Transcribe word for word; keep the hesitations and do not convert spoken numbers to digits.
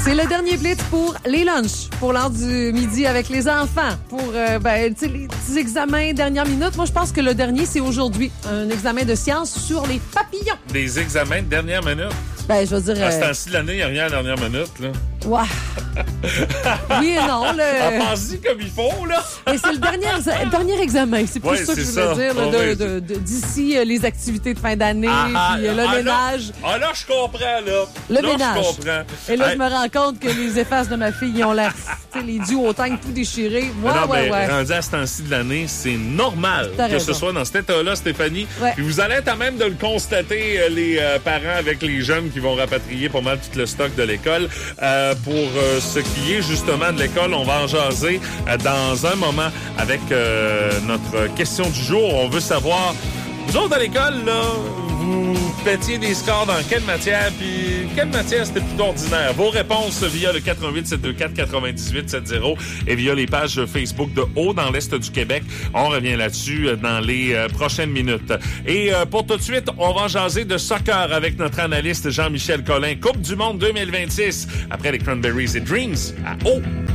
C'est le dernier blitz pour les lunchs, pour l'heure du midi avec les enfants, pour euh, ben, tu sais, les petits examens dernière minute. Moi, je pense que le dernier, c'est aujourd'hui. Un examen de sciences sur les papillons. Des examens de dernière minute? Ben, je veux dire... À ce euh... temps-ci de l'année, il n'y a rien à la dernière minute, là. Ouais. Oui et non, là. Ah, pense-y comme il faut, là. Et c'est le dernier, exa- dernier examen. C'est plus Ouais, ça que c'est je voulais ça. dire. Là, Oh, de, oui. de, de, d'ici, euh, les activités de fin d'année, Ah, puis euh, le ah, ménage. Là, ah là, je comprends, là. Le là, ménage. je comprends. Et là, Hey. je me rends compte que les effaces de ma fille, ils ont l'air, tu sais, les duotangs tout déchirés. Ouais, non, ouais, ben, ouais. rendu à ce temps-ci de l'année, c'est normal T'as que raison. ce soit dans cet état-là, Stéphanie. Ouais. Puis vous allez être à même de le constater, euh, les euh, parents avec les jeunes qui vont rapatrier pas mal tout le stock de l'école. Euh, pour euh, ce qui est justement de l'école, on va en jaser euh, dans un moment avec euh, notre question du jour. On veut savoir, vous autres à l'école, là, vous pétiez des scores dans quelle matière, puis quelle matière c'était plutôt ordinaire? Vos réponses via le quatre un huit sept deux quatre neuf huit sept zéro et via les pages Facebook de Haut dans l'Est du Québec. On revient là-dessus dans les euh, prochaines minutes. Et euh, pour tout de suite, on va jaser de soccer avec notre analyste Jean-Michel Collin. Coupe du Monde deux mille vingt-six après les Cranberries et Dreams à Haut.